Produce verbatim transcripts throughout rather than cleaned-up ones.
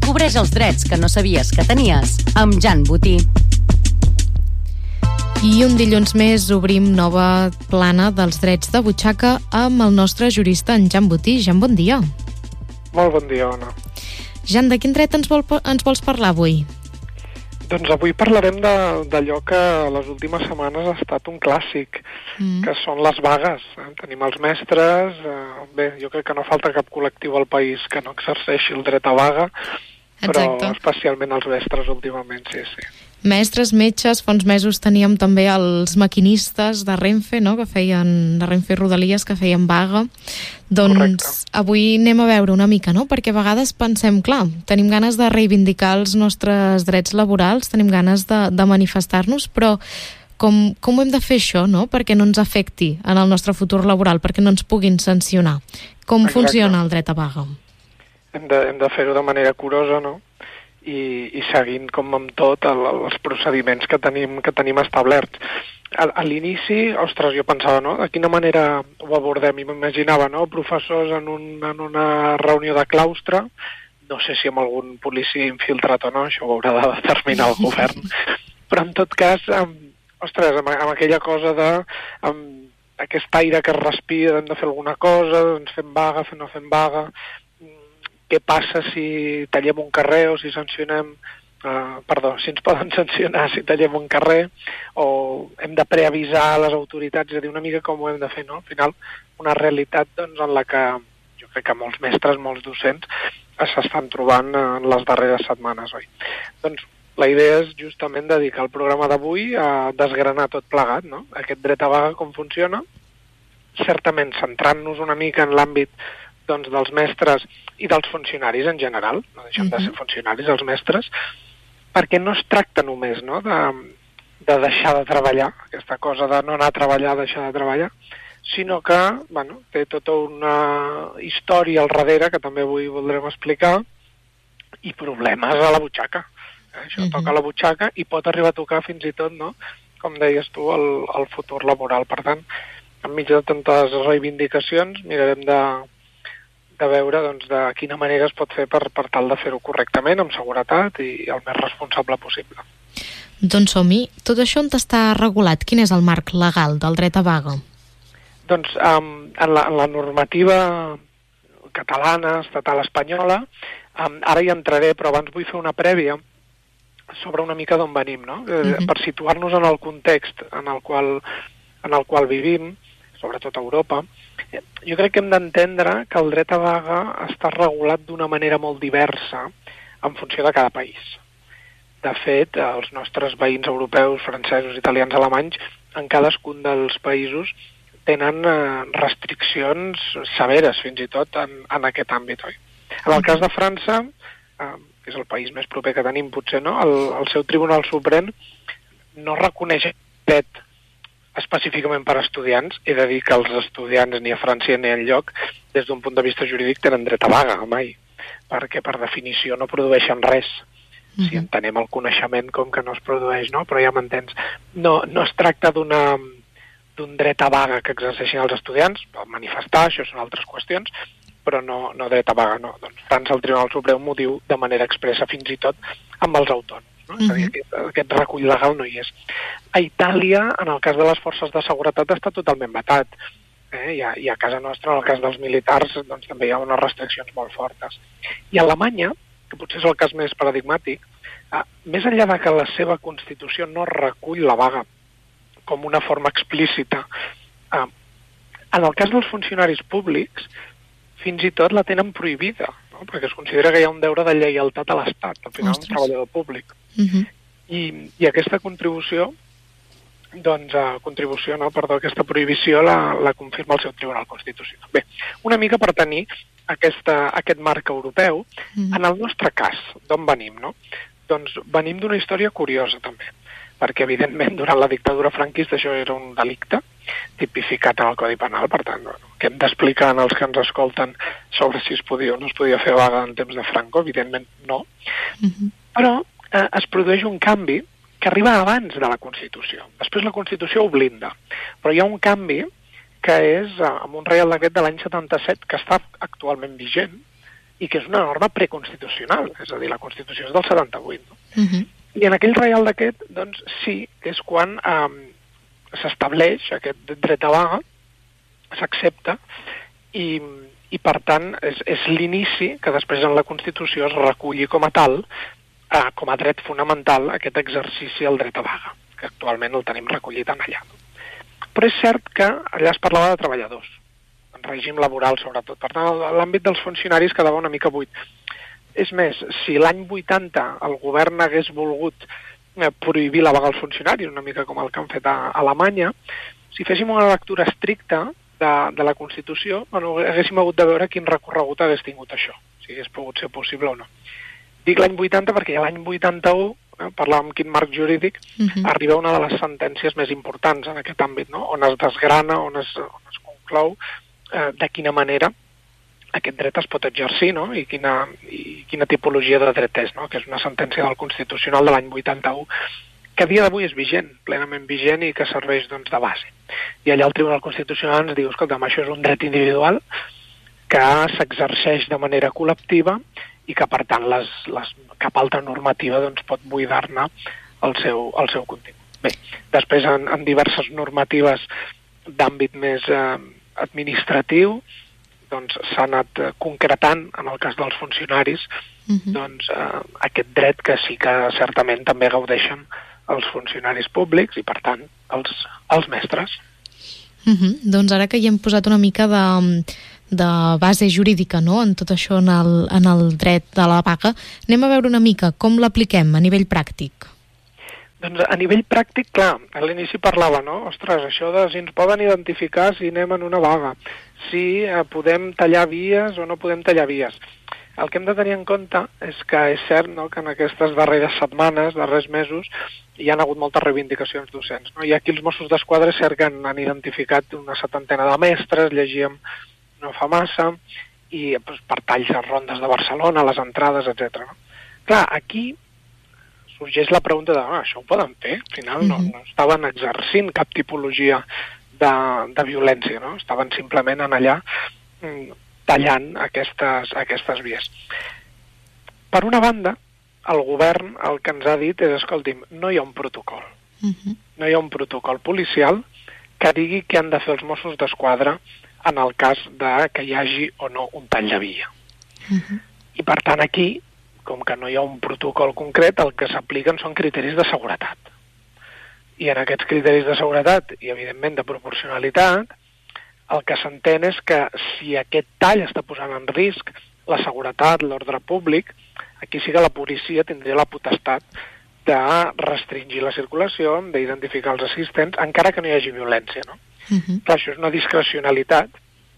Descobreix els drets que no sabies que tenies amb Jan Botí. I un dilluns més obrim nova plana dels drets de butxaca amb el nostre jurista, en Jan Botí. Jan, bon dia. Molt bon dia, Ona. Jan, de quin dret ens, vol, ens vols parlar avui? Doncs avui parlarem d'allò que les últimes setmanes ha estat un clàssic, mm. que són les vagues. Eh? Tenim els mestres, eh, bé, jo crec que no falta cap col·lectiu al país que no exerceixi el dret a vaga, però Exacte. especialment els mestres últimament, sí, sí. Mestres, metges, fa uns mesos teníem també els maquinistes de Renfe, no?, que feien, de Renfe i Rodalies, que feien vaga. Doncs Correcte. Avui anem a veure una mica, no?, perquè a vegades pensem, clar, tenim ganes de reivindicar els nostres drets laborals, tenim ganes de, de manifestar-nos, però com, com ho hem de fer això, no?, perquè no ens afecti en el nostre futur laboral, perquè no ens puguin sancionar. Com Exacte. Funciona el dret a vaga? Hem de, hem de fer-ho de manera curosa, no?, I, i seguint com amb tot el, els procediments que tenim, que tenim establerts. A, a l'inici, ostres, jo pensava, no?, de quina manera ho abordem, i m'imaginava, no?, professors en, un, en una reunió de claustre, no sé si amb algun policia infiltrat o no, això ho haurà de determinar el govern, però en tot cas, amb, ostres, amb, amb aquella cosa de, amb aquest aire que es respira, hem de fer alguna cosa, ens fem vaga, no fem vaga, què passa si tallem un carrer o si sancionem, uh, perdó, si ens poden sancionar si tallem un carrer, o hem de preavisar les autoritats, és a dir, una mica com ho hem de fer, no? Al final, una realitat doncs, en la que jo crec que molts mestres, molts docents s'estan trobant en les darreres setmanes, oi? Doncs la idea és justament dedicar el programa d'avui a desgranar tot plegat, no? Aquest dret a vaga, com funciona, certament centrant-nos una mica en l'àmbit doncs, dels mestres i dels funcionaris en general, no deixem uh-huh. de ser funcionaris els mestres, perquè no es tracta només, no?, de, de deixar de treballar, aquesta cosa de no anar a treballar, deixar de treballar, sinó que, bueno, té tota una història al darrere, que també avui voldrem explicar, i problemes a la butxaca. Eh? Això uh-huh. toca a la butxaca i pot arribar a tocar fins i tot, no?, com deies tu, el, el futur laboral. Per tant, enmig de tantes reivindicacions, mirarem de de veure doncs, de quina manera es pot fer per, per tal de fer-ho correctament, amb seguretat i el més responsable possible. Doncs som-hi. Tot això on està regulat? Quin és el marc legal del dret a vaga? Doncs um, en, la, en la normativa catalana, estatal espanyola, um, ara hi entraré, però abans vull fer una prèvia sobre una mica d'on venim, no? Uh-huh. Per situar-nos en el context en el qual, en el qual vivim, sobretot a Europa. Jo crec que hem d'entendre que el dret a vaga està regulat d'una manera molt diversa en funció de cada país. De fet, els nostres veïns europeus, francesos, italians, alemanys, en cadascun dels països tenen restriccions severes, fins i tot, en, en aquest àmbit. Oi? En el cas de França, eh, que és el país més proper que tenim, potser, no? el, el seu Tribunal Suprem no reconeix dret específicament per a estudiants. He de dir que els estudiants ni a França ni enlloc, des d'un punt de vista jurídic, tenen dret a vaga, mai, perquè per definició no produeixen res. Uh-huh. Si entenem el coneixement com que no es produeix, no? Però ja m'entens. No, no es tracta d'una d'un dret a vaga que exerceixin els estudiants, manifestar, això són altres qüestions, però no, no dret a vaga, no. Doncs França, el Tribunal Suprem ho diu de manera expressa, fins i tot amb els autònoms. No? Uh-huh. És a dir, aquest, aquest recull legal no hi és. A Itàlia, en el cas de les forces de seguretat, està totalment vetat. Eh? I, a, I a casa nostra, en el cas dels militars, doncs, també hi ha unes restriccions molt fortes. I a Alemanya, que potser és el cas més paradigmàtic, eh, més enllà de que la seva Constitució no recull la vaga com una forma explícita, eh, en el cas dels funcionaris públics, fins i tot la tenen prohibida, no? Perquè es considera que hi ha un deure de lleialtat a l'Estat, al final Ostres. Un treballador públic. Uh-huh. I, I aquesta contribució, doncs, uh, contribució, no, perdó, aquesta prohibició la, la confirma el seu Tribunal Constitucional. Bé, una mica per tenir aquesta, aquest marc europeu, uh-huh. en el nostre cas, d'on venim, no? Doncs venim d'una història curiosa, també, perquè, evidentment, durant la dictadura franquista això era un delicte tipificat en el Codi Penal, per tant, bueno, que hem d'explicar als que ens escolten sobre si es podia o no es podia fer vaga en temps de Franco, evidentment no, uh-huh. però eh, es produeix un canvi que arriba abans de la Constitució. Després la Constitució ho blinda, però hi ha un canvi que és eh, amb un Reial Decret de l'any setanta-set que està actualment vigent, i que és una norma preconstitucional, és a dir, la Constitució és del setanta-vuit. No? Uh-huh. I en aquell Reial Decret, doncs sí, és quan eh, s'estableix aquest dret a vaga, s'accepta, i, i per tant és, és l'inici que després en la Constitució es reculli com a tal, eh, com a dret fonamental, aquest exercici al dret a vaga, que actualment el tenim recollit en allà. Però és cert que allà es parlava de treballadors, en règim laboral sobretot. Per tant, l'àmbit dels funcionaris quedava una mica buit. És més, si l'any vuitanta el govern hagués volgut eh, prohibir la vaga als funcionaris, una mica com el que han fet a, a Alemanya, si féssim una lectura estricta de, de la Constitució, bueno, haguéssim hagut de veure quin recorregut hagués tingut això, si hagués pogut ser possible o no. Dic l'any vuitanta perquè l'any vuitanta-u, eh, parlàvem quin marc jurídic, uh-huh. arriba una de les sentències més importants en aquest àmbit, no? On es desgrana, on es, on es conclou eh, de quina manera aquest dret es pot exercir, no? I quina, i quina tipologia de dret és, no? Que és una sentència del Constitucional de l'any vuitanta-u, que a dia d'avui és vigent, plenament vigent i que serveix doncs, de base. I allà el Tribunal Constitucional ens diu, escolta, això és un dret individual que s'exerceix de manera col·lectiva i que, per tant, les, les, cap altra normativa doncs, pot buidar-ne el seu, el seu contingut. Bé, després, en, en diverses normatives d'àmbit més eh, administratiu, doncs s'ha anat concretant, en el cas dels funcionaris, uh-huh. doncs eh, aquest dret que sí que certament també gaudeixen els funcionaris públics i, per tant, els, els mestres. Uh-huh. Doncs ara que hi hem posat una mica de, de base jurídica, no?, en tot això, en el, en el dret de la vaga, anem a veure una mica com l'apliquem a nivell pràctic. Doncs a nivell pràctic, clar, a l'inici parlava, no? Ostres, això de si ens poden identificar si anem en una vaga, si eh, podem tallar vies o no podem tallar vies. El que hem de tenir en compte és que és cert, no?, que en aquestes darreres setmanes, darrers mesos, hi ha hagut moltes reivindicacions docents. No? I aquí els Mossos d'Esquadra és cert que han, han identificat una setantena de mestres, llegíem no fa massa, i doncs, per talls a rondes de Barcelona, les entrades, etcètera. No? Clar, aquí sorgeix la pregunta de, ah, això ho poden fer? Al final no, no estaven exercint cap tipologia de, de violència, no? Estaven simplement en allà mm, tallant aquestes, aquestes vies. Per una banda, el govern el que ens ha dit és, escolti'm, no hi ha un protocol. Uh-huh. No hi ha un protocol policial que digui què han de fer els Mossos d'Esquadra en el cas de que hi hagi o no un tall de via. Uh-huh. I per tant aquí, com que no hi ha un protocol concret, el que s'apliquen són criteris de seguretat. I en aquests criteris de seguretat i, evidentment, de proporcionalitat, el que s'entén és que si aquest tall està posant en risc la seguretat, l'ordre públic, aquí sí que la policia tindria la potestat de restringir la circulació, d'identificar els assistents, encara que no hi hagi violència, no? Uh-huh. Clar, això és una discrecionalitat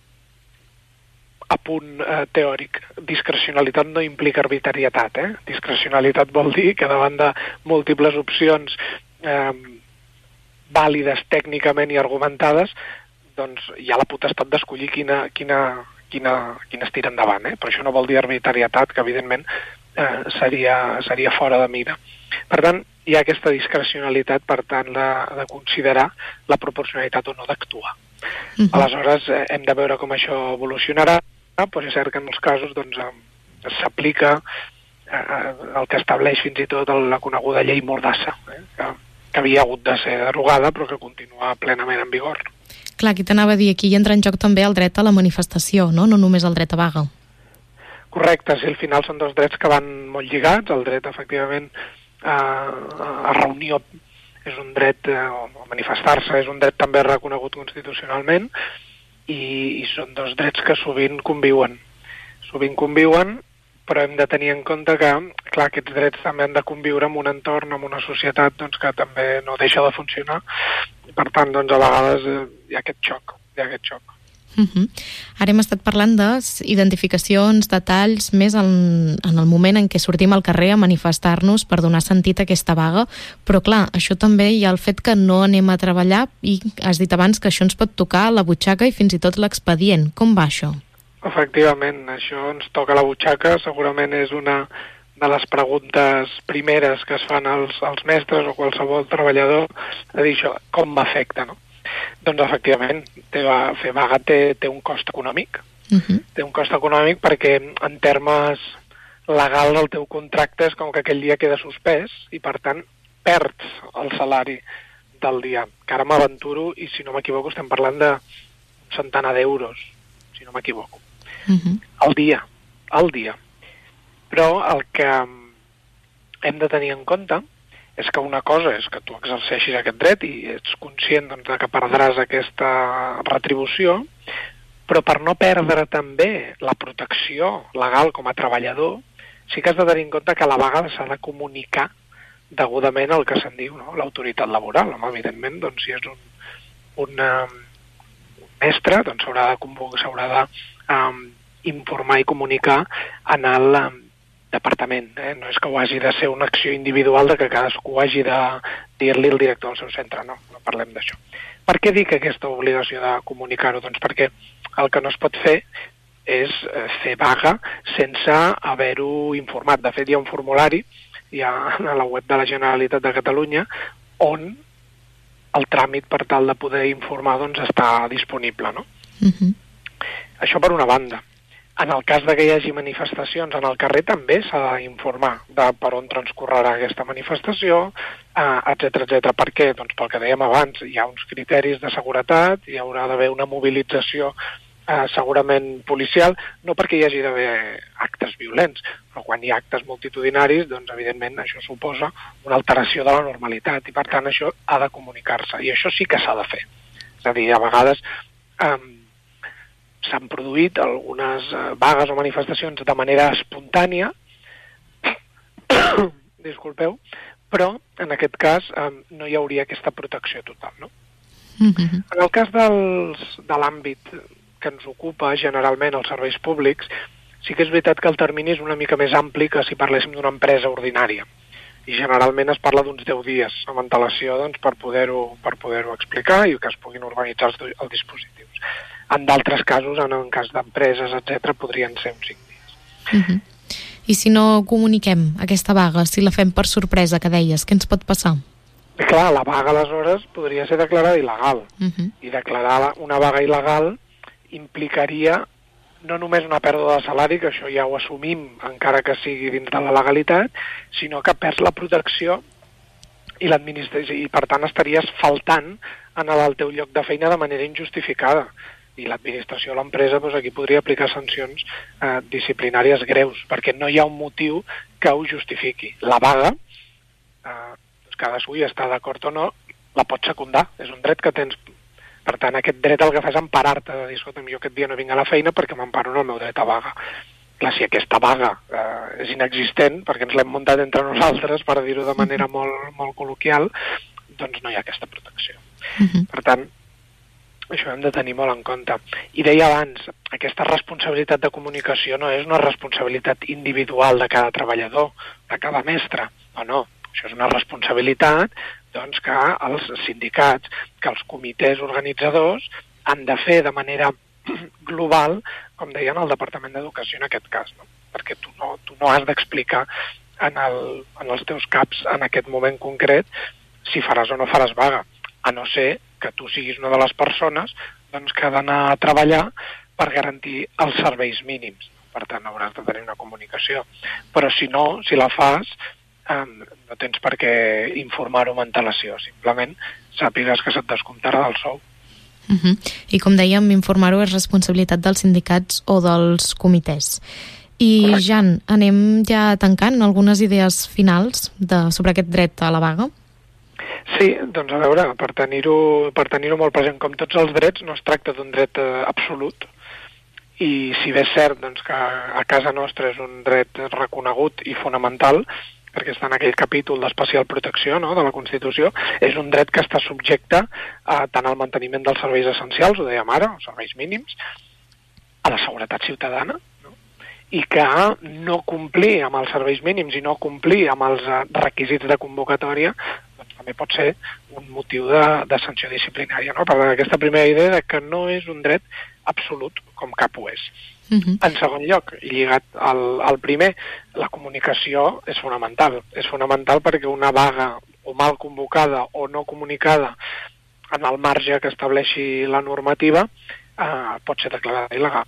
a punt eh, teòric. Discrecionalitat no implica arbitrarietat, eh? Discrecionalitat vol dir que davant de múltiples opcions eh, vàlides tècnicament i argumentades, doncs hi ha la potestat d'escollir quina, quina, quina, quina es tira endavant, eh? Però això no vol dir arbitrarietat, que evidentment eh, seria, seria fora de mira. Per tant, hi ha aquesta discrecionalitat, per tant, de, de considerar la proporcionalitat o no d'actuar. Uh-huh. Aleshores, eh, hem de veure com això evolucionarà, però és cert que en molts casos doncs, eh, s'aplica eh, el que estableix fins i tot la coneguda llei Mordassa, eh, que, que havia hagut de ser derogada però que continua plenament en vigor. Clar, aquí t'anava a dir, aquí hi entra en joc també el dret a la manifestació, no, no només el dret a vaga. Correcte, sí, al final són dos drets que van molt lligats, el dret efectivament a, a reunió és un dret, eh, a manifestar-se és un dret també reconegut constitucionalment, i, i són dos drets que sovint conviuen. Sovint conviuen, però hem de tenir en compte que, clar, aquests drets també han de conviure en un entorn, en una societat doncs, que també no deixa de funcionar, i per tant, doncs, a vegades eh, hi ha aquest xoc, hi ha aquest xoc. Uh-huh. Ara hem estat parlant d'identificacions, detalls, més en, en el moment en què sortim al carrer a manifestar-nos per donar sentit a aquesta vaga, però clar, això també hi ha el fet que no anem a treballar i has dit abans que això ens pot tocar la butxaca i fins i tot l'expedient. Com va això? Efectivament, això ens toca la butxaca, segurament és una de les preguntes primeres que es fan als, als mestres o qualsevol treballador, a dir això, com m'afecta, no? Doncs efectivament, té, fer vaga té, té un cost econòmic, Uh-huh. Té un cost econòmic perquè en termes legals el teu contracte és com que aquell dia queda suspès i per tant perds el salari del dia, que ara m'aventuro i si no m'equivoco estem parlant de un centenar d'euros, si no m'equivoco. Uh-huh. Al dia, al dia. Però el que hem de tenir en compte és que una cosa és que tu exerceixis aquest dret i ets conscient doncs, que perdràs aquesta retribució, però per no perdre també la protecció legal com a treballador, sí que has de tenir en compte que a la vegada s'ha de comunicar degudament el que se'n diu, no? L'autoritat laboral. Home, evidentment, doncs, si és un, un, um, un mestre, doncs s'haurà de convocar, s'haurà de um, informar i comunicar en el um, departament. Eh? No és que ho hagi de ser una acció individual de que cadascú hagi de dir-li al director del seu centre, no, no parlem d'això. Per què dic aquesta obligació de comunicar-ho? Doncs perquè el que no es pot fer és fer vaga sense haver-ho informat. De fet, hi ha un formulari hi ha a la web de la Generalitat de Catalunya on el tràmit per tal de poder informar doncs, està disponible. No? Uh-huh. Això per una banda. En el cas de que hi hagi manifestacions en el carrer també s'ha d'informar de per on transcorrerà aquesta manifestació, eh, etcètera, etcètera. Per què? Doncs pel que dèiem abans, hi ha uns criteris de seguretat, hi haurà d'haver una mobilització eh, segurament policial, no perquè hi hagi d'haver actes violents, però quan hi ha actes multitudinaris, doncs evidentment això suposa una alteració de la normalitat i per tant això ha de comunicar-se i això sí que s'ha de fer. És a dir, a vegades eh, s'han produït algunes eh, vagues o manifestacions de manera espontània, disculpeu, però en aquest cas eh, no hi hauria aquesta protecció total, no? Mm-hmm. En el cas dels, de l'àmbit que ens ocupa generalment els serveis públics, sí que és veritat que el termini és una mica més ampli que si parléssim d'una empresa ordinària. I generalment es parla d'uns deu dies amb antelació doncs, per poder-ho per poder-ho explicar i que es puguin organitzar els, els dispositius. En d'altres casos, en el cas d'empreses, etcètera, podrien ser uns cinc dies. Uh-huh. I si no comuniquem aquesta vaga, si la fem per sorpresa, que deies, què ens pot passar? I clar, la vaga aleshores podria ser declarada il·legal. Uh-huh. I declarar una vaga il·legal implicaria no només una pèrdua de salari, que això ja ho assumim encara que sigui dins de la legalitat, sinó que perds la protecció i l'administració, i per tant estaries faltant en el teu lloc de feina de manera injustificada. I l'administració o l'empresa doncs, aquí podria aplicar sancions eh, disciplinàries greus, perquè no hi ha un motiu que ho justifiqui. La vaga, eh, doncs cadascú hi està d'acord o no, la pot secundar, és un dret que tens. Per tant, aquest dret el que fas és emparar-te, de dir, escolta'm, jo aquest dia no vinc a la feina perquè m'emparo en el meu dret a vaga. Clar, si aquesta vaga eh, és inexistent, perquè ens l'hem muntat entre nosaltres, per dir-ho de manera molt, molt col·loquial, doncs no hi ha aquesta protecció. Uh-huh. Per tant, això hem de tenir molt en compte. I deia abans, aquesta responsabilitat de comunicació no és una responsabilitat individual de cada treballador, de cada mestre, o no. Això és una responsabilitat doncs, que els sindicats, que els comitès organitzadors han de fer de manera global, com deien el Departament d'Educació en aquest cas, no? Perquè tu no, tu no has d'explicar en, el, en els teus caps en aquest moment concret si faràs o no faràs vaga, a no ser que tu siguis una de les persones doncs, que ha d'anar a treballar per garantir els serveis mínims. Per tant, hauràs de tenir una comunicació. Però si no, si la fas, eh, no tens per què informar-ho amb antelació. Simplement sàpigues que se't descomptarà del sou. Uh-huh. I com dèiem, informar-ho és responsabilitat dels sindicats o dels comitès. I, correcte. Jan, anem ja tancant algunes idees finals de, sobre aquest dret a la vaga? Sí, doncs a veure, per tenir-ho per tenir-ho molt present, com tots els drets, no es tracta d'un dret eh, absolut, i si bé és cert doncs, que a casa nostra és un dret reconegut i fonamental, perquè està en aquell capítol d'especial protecció, no?, de la Constitució, és un dret que està subjecte a, tant al manteniment dels serveis essencials, ho dèiem ara, els serveis mínims, a la seguretat ciutadana, no?, i que no complir amb els serveis mínims i no complir amb els requisits de convocatòria doncs, també pot ser un motiu de, de sanció disciplinària, no? Per tant, aquesta primera idea de que no és un dret absolut com cap ho és. Uh-huh. En segon lloc, i lligat al, al primer, la comunicació és fonamental. És fonamental perquè una vaga o mal convocada o no comunicada en el marge que estableixi la normativa eh, pot ser declarada il·legal i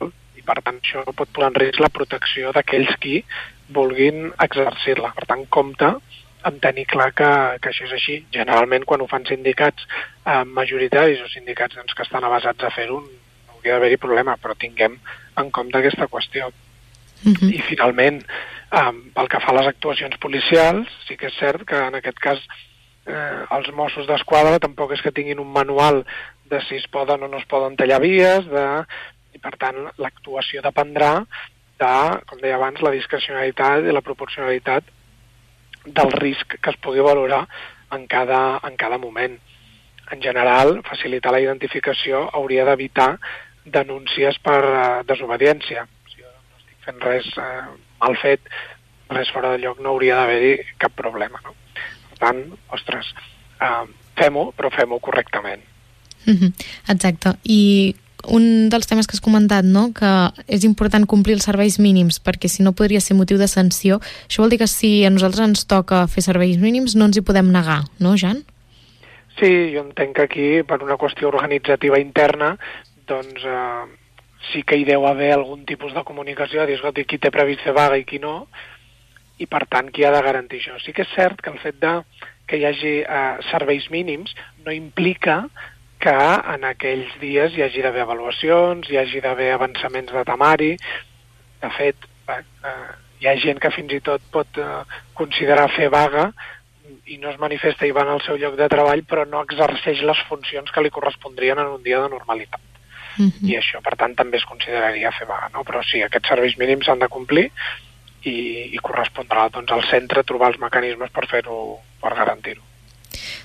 per tant això pot posar en risc la protecció d'aquells qui vulguin exercir-la. Per tant, compte amb tenir clar que, que això és així. Generalment, quan ho fan sindicats eh, majoritaris o sindicats doncs, que estan avasats a fer-ho, no hauria d'haver-hi problema, però tinguem en compte aquesta qüestió. Uh-huh. I finalment, eh, pel que fa a les actuacions policials, sí que és cert que en aquest cas eh, els Mossos d'Esquadra tampoc és que tinguin un manual de si es poden o no es poden tallar vies, de... i per tant l'actuació dependrà de, com deia abans, la discrecionalitat i la proporcionalitat del risc que es pugui valorar en cada, en cada moment. En general, facilitar la identificació hauria d'evitar denúncies per uh, desobediència. Si jo no estic fent res uh, mal fet, res fora de lloc, no hauria d'haver-hi cap problema. No? Per tant, ostres, uh, fem-ho, però fem-ho correctament. Mm-hmm. Exacte. I un dels temes que has comentat, no?, que és important complir els serveis mínims, perquè si no podria ser motiu de sanció. Això vol dir que si a nosaltres ens toca fer serveis mínims no ens hi podem negar, no, Jan? Sí, jo entenc que aquí, per una qüestió organitzativa interna, doncs eh, sí que hi deu haver algun tipus de comunicació, de dir, escolta, qui té previst fer vaga i qui no, i per tant qui ha de garantir això. Sí que és cert que el fet de que hi hagi eh, serveis mínims no implica que en aquells dies hi hagi d'haver avaluacions, hi hagi d'haver avançaments de temari. De fet, eh, hi ha gent que fins i tot pot eh, considerar fer vaga i no es manifesta i va al seu lloc de treball, però no exerceix les funcions que li correspondrien en un dia de normalitat. Mm-hmm. I això, per tant, també es consideraria fer vaga, no? Però sí, aquests serveis mínims s'han de complir i, i correspondrà doncs, al centre trobar els mecanismes per fer-ho, per garantir-ho.